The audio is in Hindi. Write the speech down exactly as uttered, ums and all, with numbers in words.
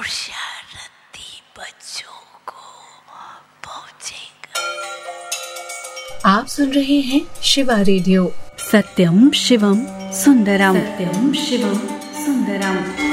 और शरारती बच्चों को पहुंचेगा। आप सुन रहे हैं शिवा रेडियो। सत्यम शिवम सुंदरम। सत्यम शिवम सुंदरम।